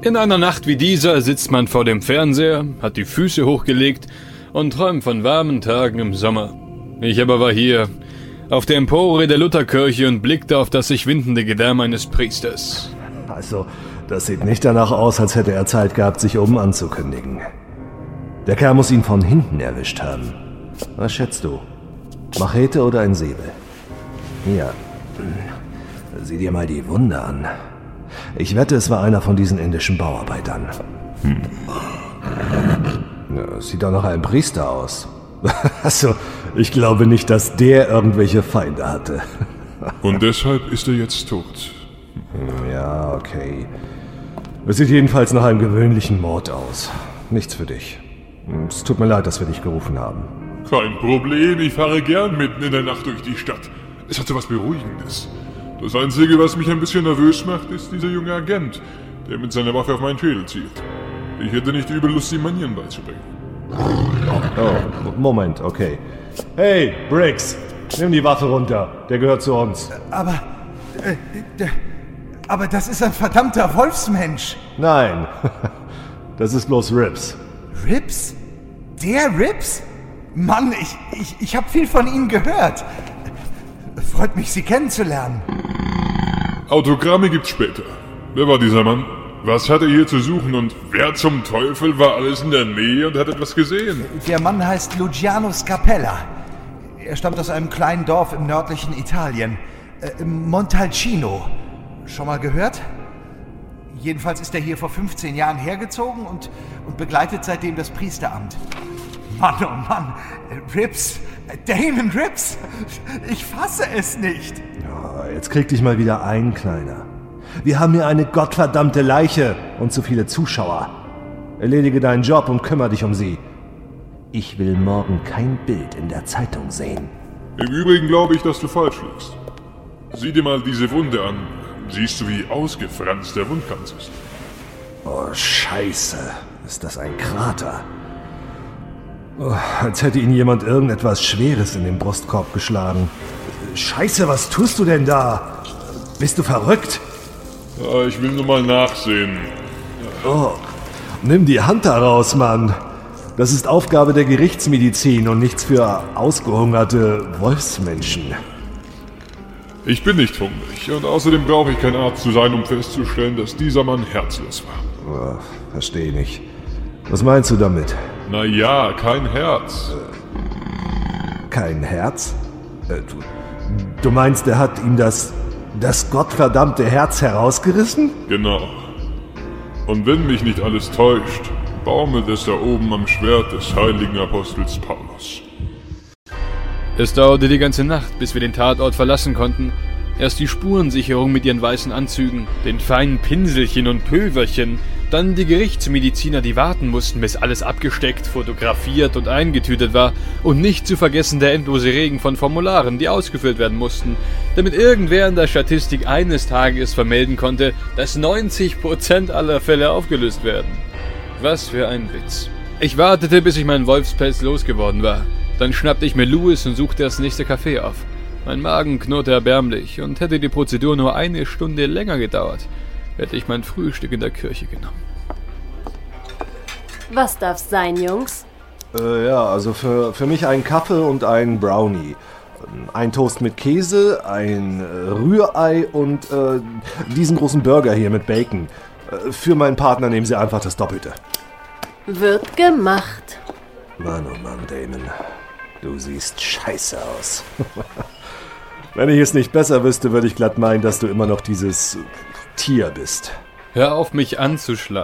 In einer Nacht wie dieser sitzt man vor dem Fernseher, hat die Füße hochgelegt und träumt von warmen Tagen im Sommer. Ich aber war hier, auf der Empore der Lutherkirche und blickte auf das sich windende Gedärm eines Priesters. Also, das sieht nicht danach aus, als hätte er Zeit gehabt, sich oben anzukündigen. Der Kerl muss ihn von hinten erwischt haben. Was schätzt du? Machete oder ein Säbel? Hier, sieh dir mal die Wunde an. Ich wette, es war einer von diesen indischen Bauarbeitern. Ja, sieht doch nach einem Priester aus. Also, ich glaube nicht, dass der irgendwelche Feinde hatte. Und deshalb ist er jetzt tot. Ja, okay. Es sieht jedenfalls nach einem gewöhnlichen Mord aus. Nichts für dich. Es tut mir leid, dass wir dich gerufen haben. Kein Problem, ich fahre gern mitten in der Nacht durch die Stadt. Es hat so was Beruhigendes. Das Einzige, was mich ein bisschen nervös macht, ist dieser junge Agent, der mit seiner Waffe auf meinen Schädel zielt. Ich hätte nicht übel Lust, ihm Manieren beizubringen. Oh, Moment, okay. Hey, Briggs, nimm die Waffe runter. Der gehört zu uns. Aber das ist ein verdammter Wolfsmensch. Nein, das ist bloß Rips. Rips? Der Rips? Mann, ich habe viel von Ihnen gehört. Freut mich, Sie kennenzulernen. Autogramme gibt's später. Wer war dieser Mann? Was hat er hier zu suchen und wer zum Teufel war alles in der Nähe und hat etwas gesehen? Der Mann heißt Luciano Scapella. Er stammt aus einem kleinen Dorf im nördlichen Italien. Montalcino. Schon mal gehört? Jedenfalls ist er hier vor 15 Jahren hergezogen und begleitet seitdem das Priesteramt. Mann, oh Mann, Rips, Damon Rips, ich fasse es nicht. Oh, jetzt krieg dich mal wieder ein, Kleiner. Wir haben hier eine gottverdammte Leiche und zu viele Zuschauer. Erledige deinen Job und kümmere dich um sie. Ich will morgen kein Bild in der Zeitung sehen. Im Übrigen glaube ich, dass du falsch liegst. Sieh dir mal diese Wunde an. Siehst du, wie ausgefranst der Wundkranz ist? Oh, Scheiße. Ist das ein Krater? Oh, als hätte ihn jemand irgendetwas Schweres in den Brustkorb geschlagen. Scheiße, was tust du denn da? Bist du verrückt? Ja, ich will nur mal nachsehen. Oh, nimm die Hand da raus, Mann. Das ist Aufgabe der Gerichtsmedizin und nichts für ausgehungerte Wolfsmenschen. Ich bin nicht hungrig und außerdem brauche ich kein Arzt zu sein, um festzustellen, dass dieser Mann herzlos war. Oh, verstehe nicht. Was meinst du damit? Naja, kein Herz. Kein Herz? Du meinst, er hat ihm das gottverdammte Herz herausgerissen? Genau. Und wenn mich nicht alles täuscht, baumelt es da oben am Schwert des heiligen Apostels Paulus. Es dauerte die ganze Nacht, bis wir den Tatort verlassen konnten. Erst die Spurensicherung mit ihren weißen Anzügen, den feinen Pinselchen und Pülverchen, dann die Gerichtsmediziner, die warten mussten, bis alles abgesteckt, fotografiert und eingetütet war, und nicht zu vergessen der endlose Regen von Formularen, die ausgefüllt werden mussten, damit irgendwer in der Statistik eines Tages vermelden konnte, dass 90% aller Fälle aufgelöst werden. Was für ein Witz. Ich wartete, bis ich meinen Wolfspelz losgeworden war. Dann schnappte ich mir Louis und suchte das nächste Café auf. Mein Magen knurrte erbärmlich und hätte die Prozedur nur 1 Stunde länger gedauert, hätte ich mein Frühstück in der Kirche genommen. Was darf's sein, Jungs? Ja, also für mich ein Kaffee und ein Brownie. Ein Toast mit Käse, ein Rührei und diesen großen Burger hier mit Bacon. Für meinen Partner nehmen Sie einfach das Doppelte. Wird gemacht. Mann, oh Mann, Damon. Du siehst scheiße aus. Wenn ich es nicht besser wüsste, würde ich glatt meinen, dass du immer noch dieses Tier bist. Hör auf, mich anzuschlagen.